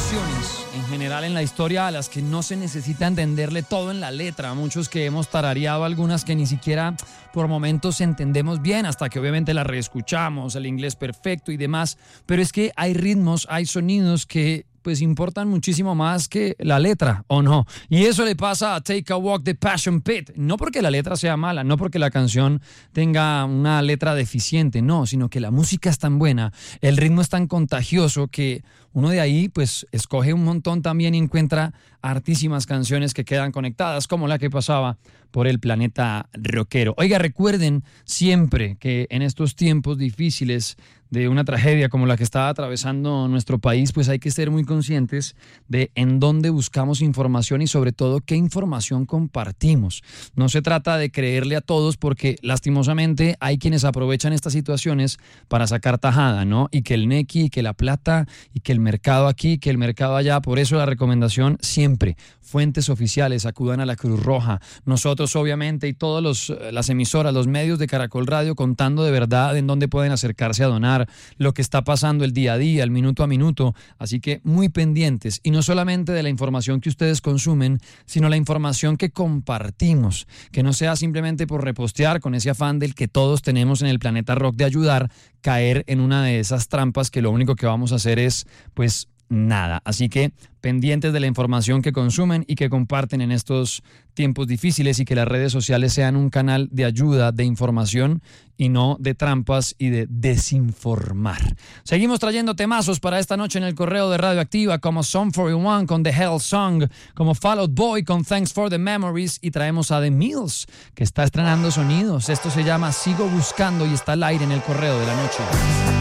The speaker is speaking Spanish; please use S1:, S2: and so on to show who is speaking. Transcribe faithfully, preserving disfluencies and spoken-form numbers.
S1: canciones en general en la historia a las que no se necesita entenderle todo en la letra. Muchos que hemos tarareado algunas que ni siquiera por momentos entendemos bien, hasta que obviamente las reescuchamos, el inglés perfecto y demás. Pero es que hay ritmos, hay sonidos que pues importan muchísimo más que la letra, ¿o no? Y eso le pasa a Take a Walk de Passion Pit. No porque la letra sea mala, no porque la canción tenga una letra deficiente, no, sino que la música es tan buena, el ritmo es tan contagioso que uno de ahí pues escoge un montón también y encuentra hartísimas canciones que quedan conectadas, como la que pasaba por el planeta rockero. Oiga, recuerden siempre que en estos tiempos difíciles de una tragedia como la que está atravesando nuestro país, pues hay que ser muy conscientes de en dónde buscamos información y sobre todo qué información compartimos. No se trata de creerle a todos porque lastimosamente hay quienes aprovechan estas situaciones para sacar tajada, ¿no? Y que el nequi, y que la plata, y que el mercado aquí, que el mercado allá. Por eso la recomendación siempre, fuentes oficiales, acudan a la Cruz Roja. Nosotros obviamente y todas las emisoras, los medios de Caracol Radio contando de verdad en dónde pueden acercarse a donar, lo que está pasando el día a día, el minuto a minuto, así que muy pendientes, y no solamente de la información que ustedes consumen, sino la información que compartimos, que no sea simplemente por repostear con ese afán del que todos tenemos en el planeta rock de ayudar, caer en una de esas trampas que lo único que vamos a hacer es, pues, nada. Así que pendientes de la información que consumen y que comparten en estos tiempos difíciles, y que las redes sociales sean un canal de ayuda, de información y no de trampas y de desinformar. Seguimos trayendo temazos para esta noche en el correo de Radioactiva, como Sum cuarenta y uno con The Hell Song, como Fall Out Boy con Thanks for the Memories, y traemos a The Mills, que está estrenando sonidos. Esto se llama Sigo Buscando y está al aire en el correo de la noche.